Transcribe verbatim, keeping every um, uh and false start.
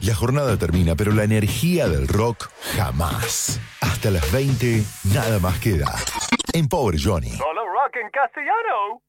La jornada termina, pero la energía del rock jamás. Hasta las veinte, nada más queda. En Power Johnny. Solo rock en castellano.